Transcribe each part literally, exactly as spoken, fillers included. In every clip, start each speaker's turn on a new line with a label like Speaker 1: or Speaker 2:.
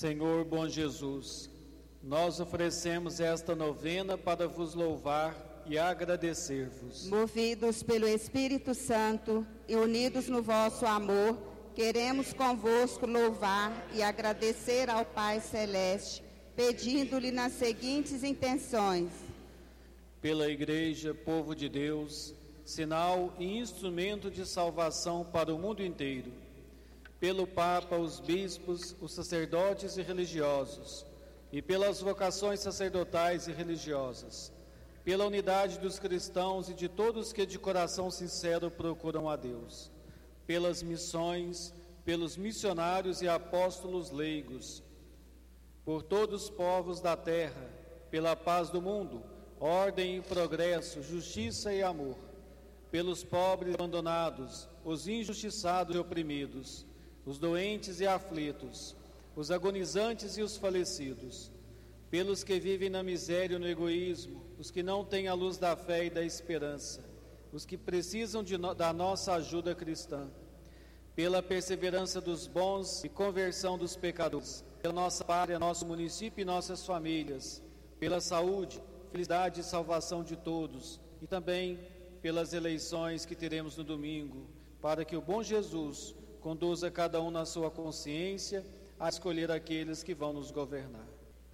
Speaker 1: Senhor bom Jesus, nós oferecemos esta novena para vos louvar e agradecer-vos.
Speaker 2: Movidos pelo Espírito Santo e unidos no vosso amor, queremos convosco louvar e agradecer ao Pai Celeste, pedindo-lhe nas seguintes intenções:
Speaker 1: pela Igreja, povo de Deus, sinal e instrumento de salvação para o mundo inteiro, pelo Papa, os bispos, os sacerdotes e religiosos, e pelas vocações sacerdotais e religiosas, pela unidade dos cristãos e de todos que de coração sincero procuram a Deus, pelas missões, pelos missionários e apóstolos leigos, por todos os povos da terra, pela paz do mundo, ordem e progresso, justiça e amor, pelos pobres abandonados, os injustiçados e oprimidos, os doentes e aflitos, os agonizantes e os falecidos, pelos que vivem na miséria e no egoísmo, os que não têm a luz da fé e da esperança, os que precisam de no, da nossa ajuda cristã, pela perseverança dos bons e conversão dos pecadores, pela nossa pátria, nosso município e nossas famílias, pela saúde, felicidade e salvação de todos, e também pelas eleições que teremos no domingo, para que o bom Jesus conduza cada um na sua consciência a escolher aqueles que vão nos governar.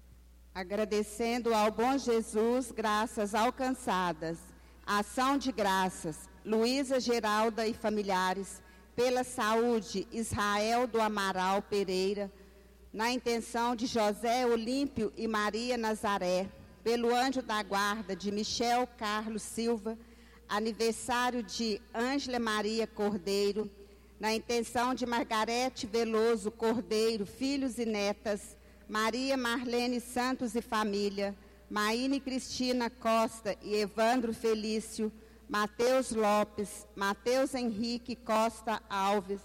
Speaker 2: Agradecendo ao bom Jesus graças alcançadas, ação de graças, Luísa Geralda e familiares, pela saúde, Israel do Amaral Pereira, na intenção de José Olímpio e Maria Nazaré, pelo anjo da guarda de Michel Carlos Silva, aniversário de Ângela Maria Cordeiro, na intenção de Margarete Veloso Cordeiro, filhos e netas, Maria Marlene Santos e família, Maíne Cristina Costa e Evandro Felício, Mateus Lopes, Mateus Henrique Costa Alves.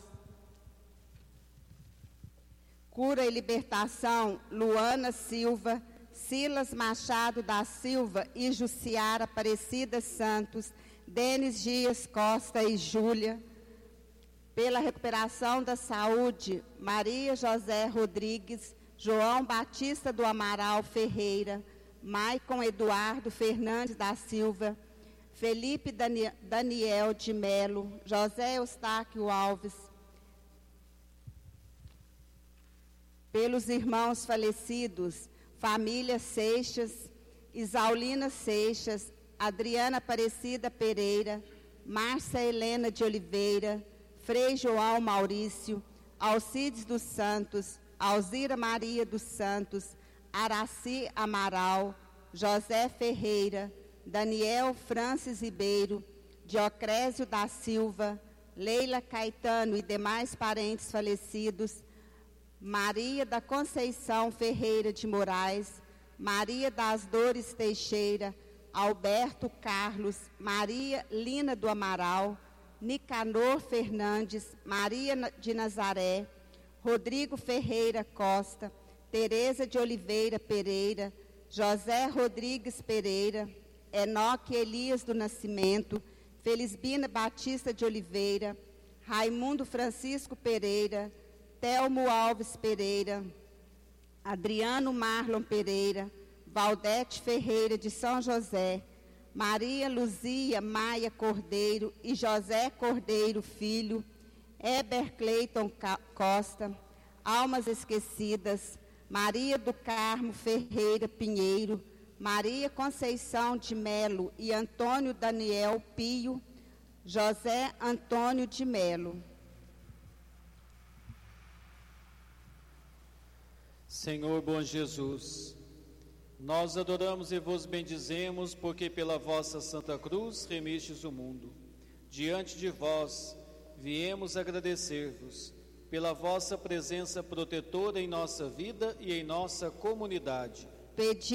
Speaker 2: Cura e libertação, Luana Silva, Silas Machado da Silva e Jussiara Aparecida Santos, Denis Dias Costa e Júlia. Pela recuperação da saúde, Maria José Rodrigues, João Batista do Amaral Ferreira, Maicon Eduardo Fernandes da Silva, Felipe Daniel de Melo, José Eustáquio Alves. Pelos irmãos falecidos, família Seixas, Isaulina Seixas, Adriana Aparecida Pereira, Márcia Helena de Oliveira, Frei João Maurício, Alcides dos Santos, Alzira Maria dos Santos, Araci Amaral, José Ferreira, Daniel Francis Ribeiro, Diocrésio da Silva, Leila Caetano e demais parentes falecidos, Maria da Conceição Ferreira de Moraes, Maria das Dores Teixeira, Alberto Carlos, Maria Lina do Amaral, Nicanor Fernandes, Maria de Nazaré, Rodrigo Ferreira Costa, Tereza de Oliveira Pereira, José Rodrigues Pereira, Enoque Elias do Nascimento, Felisbina Batista de Oliveira, Raimundo Francisco Pereira, Telmo Alves Pereira, Adriano Marlon Pereira, Valdete Ferreira de São José, Maria Luzia Maia Cordeiro e José Cordeiro Filho, Heber Cleiton Costa, Almas Esquecidas, Maria do Carmo Ferreira Pinheiro, Maria Conceição de Melo e Antônio Daniel Pio, José Antônio de Melo.
Speaker 1: Senhor bom Jesus, nós adoramos e vos bendizemos, porque pela vossa Santa Cruz remistes o mundo. Diante de vós viemos agradecer-vos pela vossa presença protetora em nossa vida e em nossa comunidade.
Speaker 2: Pedi